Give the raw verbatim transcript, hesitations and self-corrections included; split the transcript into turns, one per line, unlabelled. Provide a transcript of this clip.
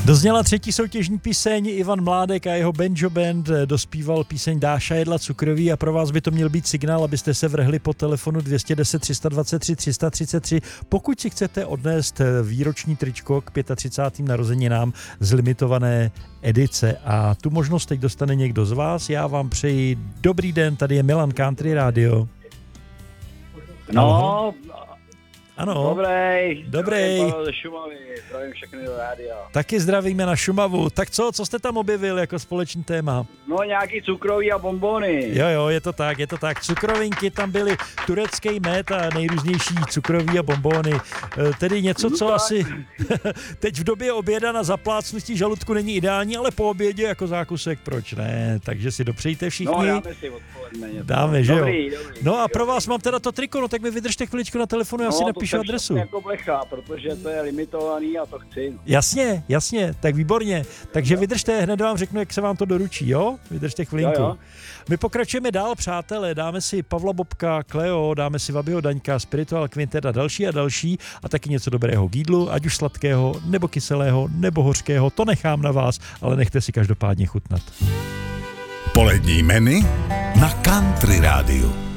Dozněla třetí soutěžní píseň, Ivan Mládek a jeho Banjo Band dospíval píseň Dáša jedla cukroví a pro vás by to měl být signál, abyste se vrhli po telefonu dva jedna nula tři dva tři tři tři tři, pokud si chcete odnést výroční tričko k třicátým pátým narozeninám z limitované edice a tu možnost teď dostane někdo z vás. Já vám přeji dobrý den, tady je Milan, Country Radio.
No,
ano.
Dobrý.
Dobrý.
Pavel ze Šumavy, zdravím všechny do rádia.
Taky zdravíme na Šumavu. Tak co, co jste tam objevil jako společný téma?
No, nějaký cukroví a bonbony.
Jo, jo, je to tak, je to tak. Cukrovinky, tam byly turecký med a nejrůznější cukroví a bonbony. Tedy něco,
no
co
tak.
asi teď v době oběda na zaplácnutí žaludku není ideální, ale po obědě jako zákusek, proč ne? Takže si dopřejte všichni.
No, dáme si odpoledne něco.
Dáme, že
dobrý,
jo?
Dobrý,
no a
dobrý.
pro vás mám teda to triko, no tak mi vydržte chviličku na telefonu, já
no,
si napíšu adresu.
jako blecha, protože to je limitovaný a to chci. No.
Jasně, jasně, tak výborně. Takže vydržte, hned vám řeknu, jak se vám to doručí, jo? Vydržte chvilinku.
Jo, jo.
My pokračujeme dál, přátelé, dáme si Pavla Bobka, Cleo, dáme si Vabyho Daňka, Spiritual Quintet a další a další a taky něco dobrého k jídlu, ať už sladkého, nebo kyselého, nebo hořkého, to nechám na vás, ale nechte si každopádně chutnat.
Polední menu na Country Rádiu.